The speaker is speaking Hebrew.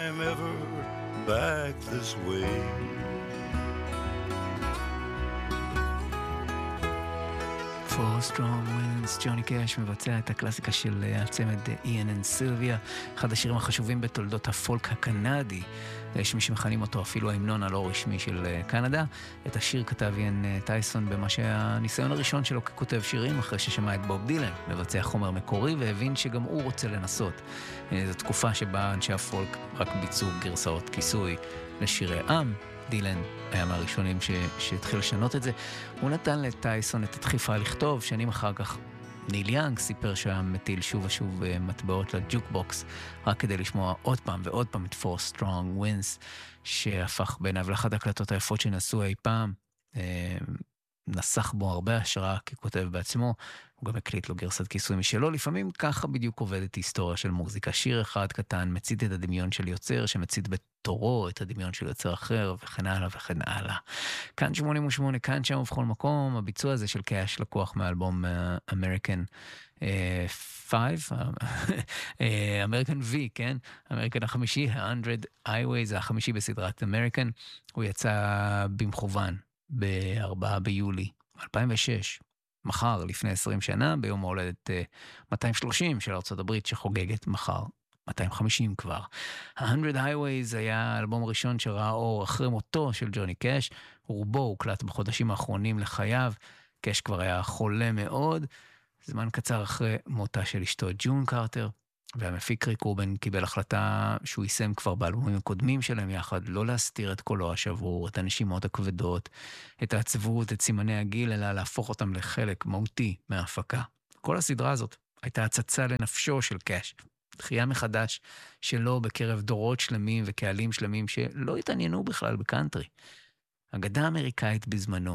I'm ever back this way. For Strong Winds, ג'וני קאש מבצע את הקלאסיקה של הצמד איאן אנד סילביה, אחד השירים החשובים בתולדות הפולק הקנדי. יש מי שמכנים אותו אפילו ההמנון הלא רשמי של קנדה. את השיר כתב איאן טייסון במה שהניסיון הראשון שלו ככותב שירים, אחרי ששמע את בוב דילן מבצע חומר מקורי והבין שגם הוא רוצה לנסות. זו תקופה שבה אנשי הפולק רק ביצעו גרסאות כיסוי לשירי עם. דילן היה מהראשונים שהתחיל לשנות את זה. הוא נתן לטייסון את הדחיפה לכתוב. שנים אחר כך ניל יאנג סיפר שהיה מטיל שוב ושוב מטבעות לג'וקבוקס, רק כדי לשמוע עוד פעם ועוד פעם את For Strong Winds, שהפך בעיניו לאחת ההקלטות היפות שנעשו אי פעם. נסח בו הרבה השראה ככותב בעצמו, הוא גם הקליט לו גרסת כיסוי משלו. לפעמים ככה בדיוק עובדת היסטוריה של מוזיקה. שיר אחד קטן מצית את הדמיון של יוצר, שמצית בתורו את הדמיון של יוצר אחר, וכן הלאה וכן הלאה. כאן 88, כאן שם ובכל מקום. הביצוע הזה של קאש לקוח מאלבום American 5, American V, כן? American החמישי, 100 Highways, החמישי בסדרת American. הוא יצא במכוון ב4 ביולי 2006, מחר, לפני 20 שנה, ביום ההולדת 230 של ארצות הברית, שחוגגת מחר 250 כבר. ה-100 Highways היה האלבום הראשון שראה אור אחרי מותו של ג'וני קאש. רובו הוקלט בחודשים האחרונים לחייו. קאש כבר היה חולה מאוד. זמן קצר אחרי מותה של אשתו ג'ון קרטר, והמפיק ריק רובן קיבל החלטה שהוא יישם כבר באלבומים הקודמים שלהם יחד, לא להסתיר את קולו השבור, את הנשימות הכבדות, את העצבות, את סימני הגיל, אלא להפוך אותם לחלק מהותי מההפקה. כל הסדרה הזאת הייתה הצצה לנפשו של קאש, דחייה מחדש שלו בקרב דורות שלמים וקהלים שלמים שלא התעניינו בכלל בקאנטרי. אגדה אמריקאית בזמנו,